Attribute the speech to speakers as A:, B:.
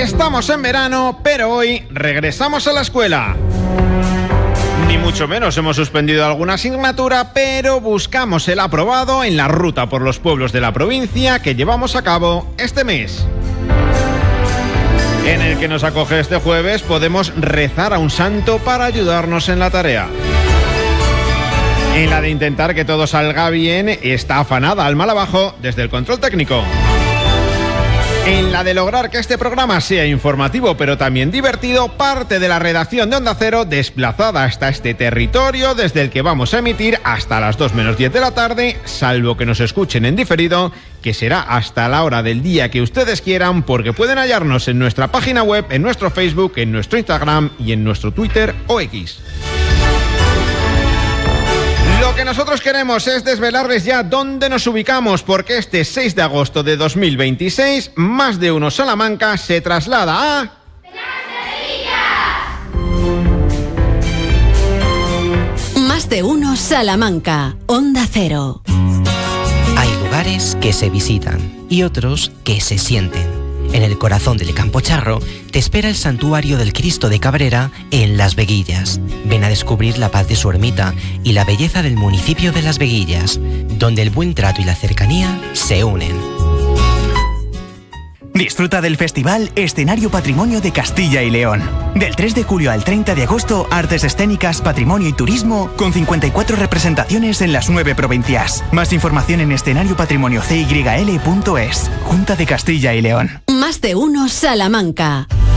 A: Estamos en verano, pero hoy regresamos a la escuela. Ni mucho menos hemos suspendido alguna asignatura, pero buscamos el aprobado en la ruta por los pueblos de la provincia que llevamos a cabo este mes. En el que nos acoge este jueves podemos rezar a un santo para ayudarnos en la tarea. En la de intentar que todo salga bien está afanada Alma Abajo desde el control técnico. En la de lograr que este programa sea informativo pero también divertido, parte de la redacción de Onda Cero desplazada hasta este territorio desde el que vamos a emitir hasta las 2 menos 10 de la tarde, salvo que nos escuchen en diferido, que será hasta la hora del día que ustedes quieran, porque pueden hallarnos en nuestra página web, en nuestro Facebook, en nuestro Instagram y en nuestro Twitter o X. Lo que nosotros queremos es desvelarles ya dónde nos ubicamos, porque este 6 de agosto de 2026, Más de Uno Salamanca se traslada a...
B: Más de Uno Salamanca, Onda Cero.
C: Hay lugares que se visitan y otros que se sienten. En el corazón del Campo Charro te espera el Santuario del Cristo de Cabrera en Las Veguillas. Ven a descubrir la paz de su ermita y la belleza del municipio de Las Veguillas, donde el buen trato y la cercanía se unen.
D: Disfruta del Festival Escenario Patrimonio de Castilla y León. Del 3 de julio al 30 de agosto, artes escénicas, patrimonio y turismo, con 54 representaciones en las 9 provincias. Más información en escenariopatrimoniocyl.es. Junta de Castilla y León.
B: Más de Uno Salamanca.